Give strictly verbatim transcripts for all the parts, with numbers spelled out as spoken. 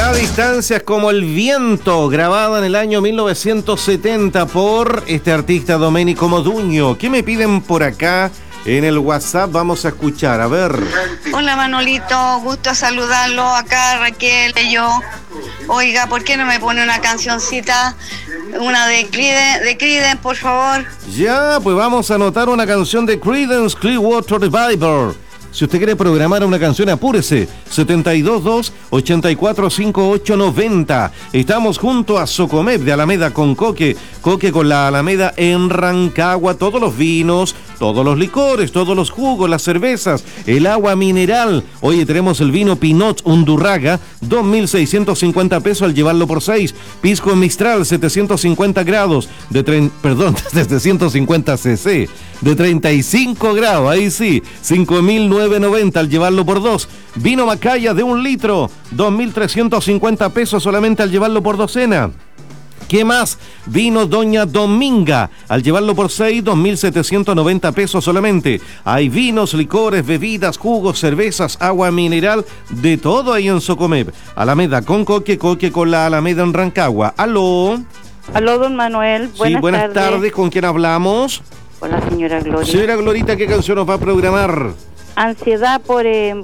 La distancia es como el viento, grabada en el año mil novecientos setenta por este artista Domenico Modugno. ¿Qué me piden por acá en el WhatsApp? Vamos a escuchar, a ver. Hola Manolito, gusto saludarlo. Acá Raquel y yo. Oiga, ¿por qué no me pone una cancioncita? Una de Creedence, de Creedence, por favor. Ya, pues vamos a anotar una canción de Creedence Clearwater Revival. Si usted quiere programar una canción, apúrese. setenta y dos dos, ochenta y cuatro cincuenta y ocho noventa. Estamos junto a Socomep de Alameda con Coque. Coque con la Alameda en Rancagua. Todos los vinos, todos los licores, todos los jugos, las cervezas, el agua mineral. Oye, tenemos el vino Pinot Undurraga, dos mil seiscientos cincuenta pesos al llevarlo por seis. Pisco Mistral, setecientos cincuenta grados, de tre- perdón, setecientos cincuenta cc, de treinta y cinco grados, ahí sí, cinco mil novecientos noventa al llevarlo por dos. Vino Macaya de un litro, dos mil trescientos cincuenta pesos solamente al llevarlo por docena. ¿Qué más? Vino Doña Dominga, al llevarlo por seis, dos mil setecientos noventa pesos solamente. Hay vinos, licores, bebidas, jugos, cervezas, agua mineral, de todo ahí en Socomep. Alameda con Coque, Coque con la Alameda en Rancagua. ¿Aló? Aló, don Manuel. Buenas, sí, buenas tardes. tardes. ¿Con quién hablamos? Con la señora Gloria. Señora Glorita, ¿qué canción nos va a programar? Ansiedad por eh,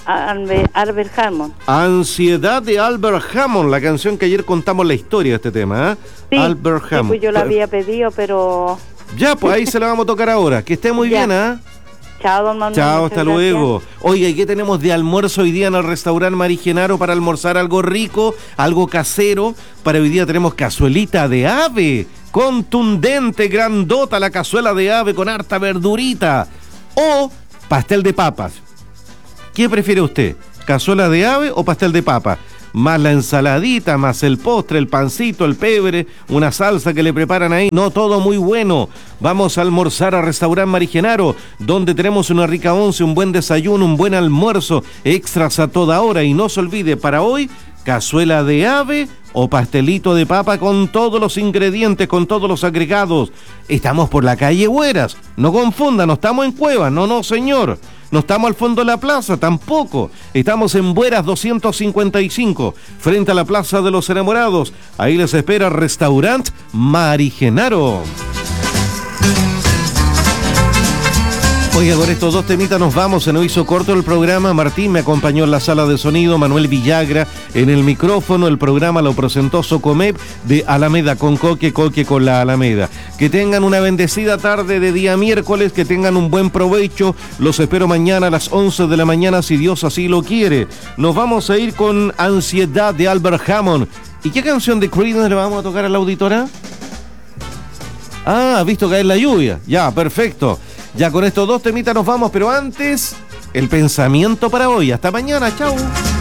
Albert Hammond. Ansiedad de Albert Hammond, la canción que ayer contamos la historia de este tema, ¿eh? Sí, Albert sí, Hammond. pues yo la había pedido, pero... Ya, pues ahí se la vamos a tocar ahora. Que esté muy ya. bien, ¿ah? ¿eh? Chao, don Manuel. Chao, hasta gracias. luego. Oiga, ¿y qué tenemos de almuerzo hoy día en el restaurante Mari Genaro para almorzar algo rico, algo casero? Para hoy día tenemos cazuelita de ave, contundente, grandota la cazuela de ave con harta verdurita. O pastel de papas. ¿Qué prefiere usted? ¿Cazuela de ave o pastel de papa? Más la ensaladita, más el postre, el pancito, el pebre, una salsa que le preparan ahí. No, todo muy bueno. Vamos a almorzar a Restaurante Mari Genaro, donde tenemos una rica once, un buen desayuno, un buen almuerzo, extras a toda hora. Y no se olvide, para hoy, cazuela de ave o pastelito de papa con todos los ingredientes, con todos los agregados. Estamos por la calle Hueras, no confundan, no estamos en Cuevas, no, no señor. No estamos al fondo de la plaza, tampoco. Estamos en Bueras doscientos cincuenta y cinco, frente a la Plaza de los Enamorados. Ahí les espera Restaurante Mari Genaro. Oiga, con estos dos temitas nos vamos, se nos hizo corto el programa. Martín me acompañó en la sala de sonido, Manuel Villagra en el micrófono. El programa lo presentó Socomep de Alameda con Coque, Coque con la Alameda. Que tengan una bendecida tarde de día miércoles, que tengan un buen provecho. Los espero mañana a las once de la mañana, si Dios así lo quiere. Nos vamos a ir con Ansiedad de Albert Hammond. ¿Y qué canción de Creedence le vamos a tocar a la auditora? Ah, visto caer la lluvia. Ya, perfecto. Ya con estos dos temitas nos vamos, pero antes, el pensamiento para hoy. Hasta mañana, chao.